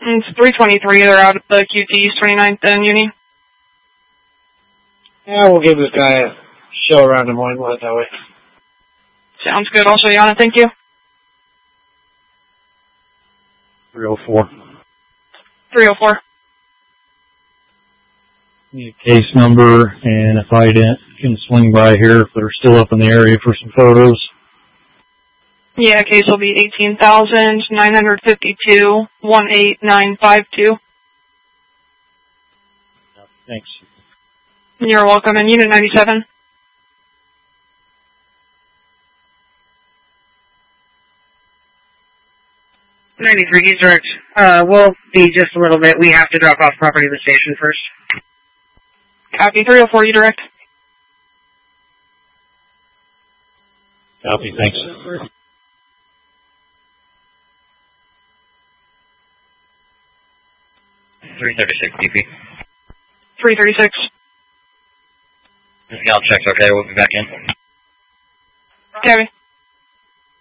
It's 323. They're out at the QT East 29th and Uni. Yeah, we'll give this guy a show around Des Moines. We'll head that way. Sounds good. I'll show you on it. Thank you. 304. 304. Need a case number, and if I can swing by here, if they're still up in the area for some photos. Yeah, case will be 18,952 18952. Thanks. You're welcome. And Unit 97. He's direct. We'll be just a little bit. We have to drop off property at the station first. Copy. 304, you direct. Copy, thanks. 336 DP. 336. This gal checks okay, we'll be back in. Copy.